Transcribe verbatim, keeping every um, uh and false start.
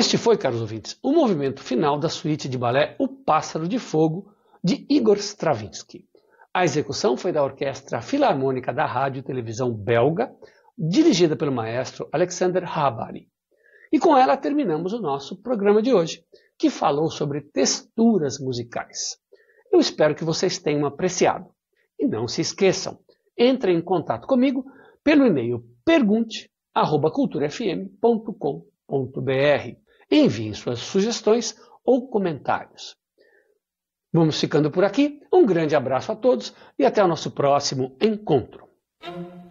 Este foi, caros ouvintes, o movimento final da suíte de balé O Pássaro de Fogo, de Igor Stravinsky. A execução foi da Orquestra Filarmônica da Rádio e Televisão Belga, dirigida pelo maestro Alexander Habary. E com ela terminamos o nosso programa de hoje, que falou sobre texturas musicais. Eu espero que vocês tenham apreciado. E não se esqueçam, entrem em contato comigo pelo e-mail pergunte arroba cultura f m ponto com ponto b r. Enviem suas sugestões ou comentários. Vamos ficando por aqui. Um grande abraço a todos e até o nosso próximo encontro.